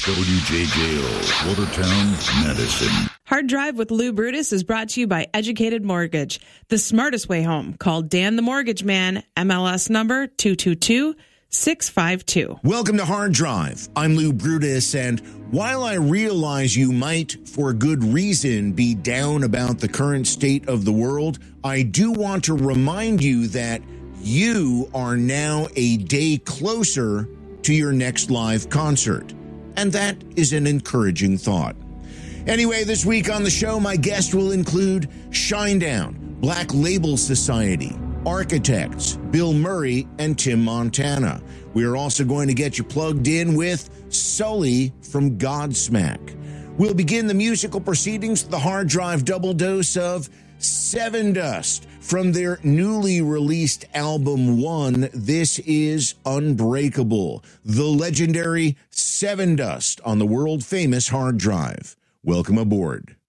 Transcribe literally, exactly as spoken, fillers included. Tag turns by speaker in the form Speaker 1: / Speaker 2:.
Speaker 1: W J J O, Watertown, Madison.
Speaker 2: Hard Drive with Lou Brutus is brought to you by Educated Mortgage, the smartest way home. Call Dan the Mortgage Man, M L S number two two two, six five two.
Speaker 3: Welcome to Hard Drive. I'm Lou Brutus, and while I realize you might, for good reason, be down about the current state of the world, I do want to remind you that you are now a day closer to your next live concert. And that is an encouraging thought. Anyway, this week on the show, my guest will include Shinedown, Black Label Society, Architects, Bill Murray, and Tim Montana. We are also going to get you plugged in with Sully from Godsmack. We'll begin the musical proceedings with the Hard Drive double dose of Sevendust from their newly released album One. This is Unbreakable, the legendary Sevendust on the world famous Hard Drive. Welcome aboard.